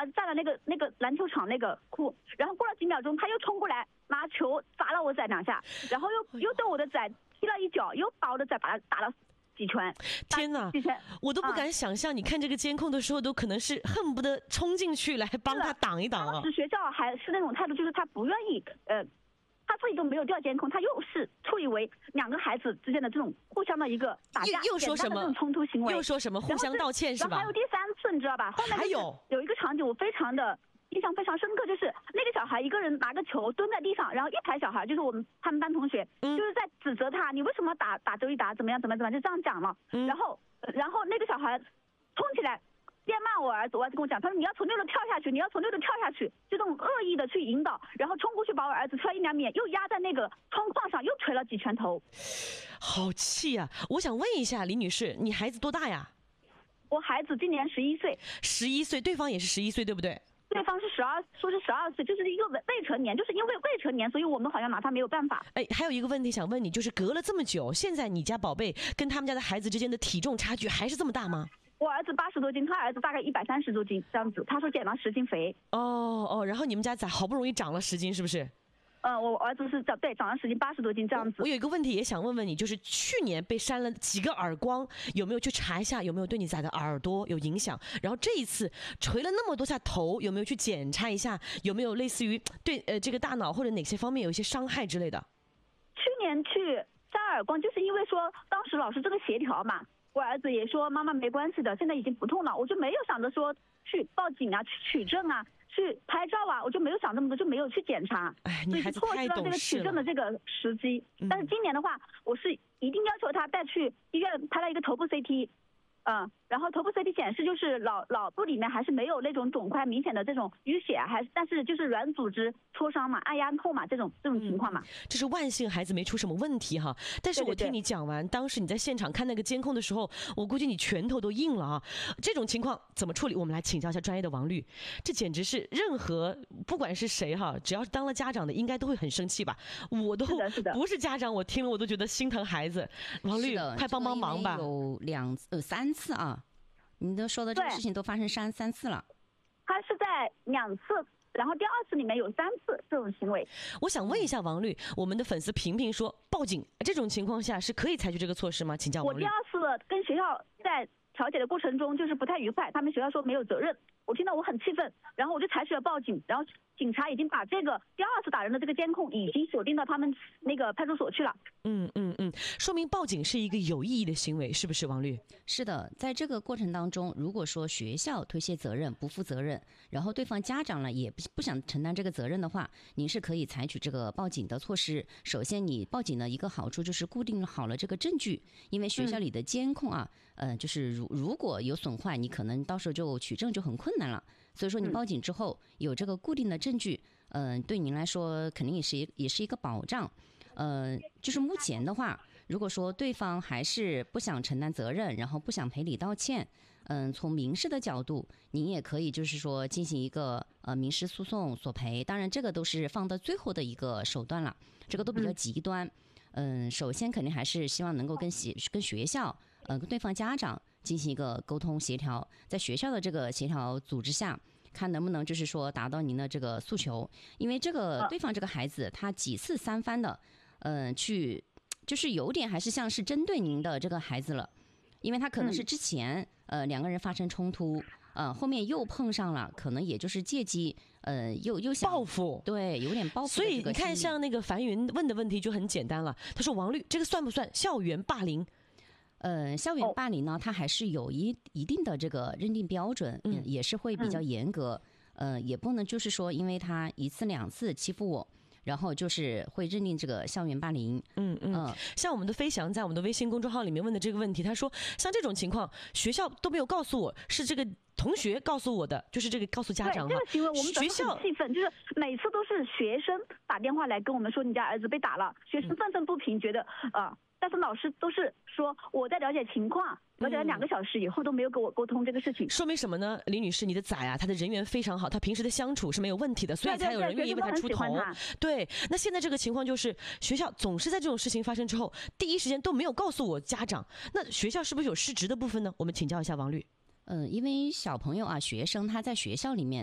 儿子站在那个篮球场那个哭，然后过了几秒钟，他又冲过来拿球砸了我仔2下，然后又对我的仔踢了一脚，又把我的仔打了几拳。 天哪，我都不敢想象，你看这个监控的时候，都可能是恨不得冲进去来帮他挡一挡啊。 当时学校还是那种态度，就是他不愿意他自己都没有调监控，他又是处理为2个孩子之间的这种互相的一个打架， 又说什么这种冲突行为， 又说什么互相道歉是吧？ 然后还有第3次，你知道吧？后面还有一个场景我非常的印象非常深刻，就是那个小孩一个人拿个球蹲在地上，然后一排小孩就是他们班同学，就是在指责他，你为什么打周一达怎么样，就这样讲了。然后那个小孩冲起来边骂我儿子跟我讲，他说你要从6楼跳下去，就这种恶意的去引导，然后冲过去把我儿子踹1、2米，又压在那个窗框上，又捶了几拳头。 好气啊！我想问一下李女士，你孩子多大呀？ 我孩子今年11岁。 11岁，对方也是11岁，对不对？ 对方是12岁，就是一个未成年，就是因为未成年，所以我们好像拿他没有办法。 还有一个问题想问你，就是隔了这么久，现在你家宝贝跟他们家的孩子之间的体重差距还是这么大吗？ 我儿子80多斤，他儿子大概130多斤这样子。他说减了10斤肥。 然后你们家咋好不容易长了10斤，是不是？ 我儿子是长了10斤，80多斤这样子。 我有一个问题也想问问你，就是去年被扇了几个耳光，有没有去查一下有没有对你崽的耳朵有影响？然后这一次捶了那么多下头，有没有去检查一下有没有类似于对这个大脑或者哪些方面有一些伤害之类的？ 去年去扇耳光，就是因为说当时老师这个协调嘛，我儿子也说妈妈没关系的，现在已经不痛了，我就没有想着说去报警啊，去取证啊，去拍照啊，我就没有想那么多，就没有去检查， 你孩子太懂事了， 所以错失了这个取证的这个时机。但是今年的话，我是一定要求他带去医院拍了一个头部 CT。然后头部 CT 显示就是脑部里面还是没有那种肿块明显的这种淤血，但是就是软组织挫伤嘛，按压痛嘛，这种情况嘛。 这是万幸孩子没出什么问题哈。但是我听你讲完，当时你在现场看那个监控的时候，我估计你拳头都硬了啊。这种情况怎么处理？我们来请教一下专业的王律。这简直是任何不管是谁哈，只要是当了家长的，应该都会很生气吧？我都不是家长，我听了我都觉得心疼孩子。王律，快帮帮忙吧！ 有3次啊。你都说的这个事情都发生3次了， 他是在2次，然后第2次里面有3次这种行为。 我想问一下王律，我们的粉丝平平说报警，这种情况下是可以采取这个措施吗？请教王律。 我第2次跟学校在调解的过程中就是不太愉快，他们学校说没有责任，我听到我很气愤，然后我就采取了报警，然后警察已经把这个第2次打人的这个监控已经锁定到他们那个派出所去了。 说明报警是一个有意义的行为，是不是王律？ 是的，在这个过程当中，如果说学校推卸责任、不负责任，然后对方家长呢也不想承担这个责任的话，您是可以采取这个报警的措施。首先，你报警的一个好处就是固定好了这个证据，因为学校里的监控啊，就是如果有损坏，你可能到时候就取证就很困难了。所以说，你报警之后有这个固定的证据，对您来说肯定也是一个保障。就是目前的话，如果说对方还是不想承担责任，然后不想赔礼道歉，从民事的角度，您也可以就是说进行一个民事诉讼索赔。当然，这个都是放到最后的一个手段了，这个都比较极端。首先肯定还是希望能够跟学校，跟对方家长进行一个沟通协调，在学校的这个协调组织下，看能不能就是说达到您的这个诉求。因为这个对方这个孩子他几次3番的去就是有点还是像是针对您的这个孩子了，因为他可能是之前2个人发生冲突，后面又碰上了，可能也就是借机又想报复， 对，有点报复。 所以你看，像那个樊云问的问题就很简单了，他说王律，这个算不算校园霸凌？校园霸凌呢，它还是有一定的这个认定标准，也是会比较严格，也不能就是说因为他1次2次欺负我，然后就是会认定这个校园霸凌。像我们的飞翔在我们的微信公众号里面问的这个问题，他说像这种情况，学校都没有告诉我，是这个同学告诉我的，就是这个告诉家长。 对，这个行为我们学校很气愤，就是每次都是学生打电话来跟我们说你家儿子被打了，学生愤愤不平，觉得但是老师都是说我在了解情况，了解了2个小时以后都没有跟我沟通这个事情。 说明什么呢？李女士，你的崽啊，他的人缘非常好，他平时的相处是没有问题的，所以才有人愿意为他出头。对，那现在这个情况就是学校总是在这种事情发生之后，第一时间都没有告诉我家长，那学校是不是有失职的部分呢？我们请教一下王律。 因为小朋友啊，学生他在学校里面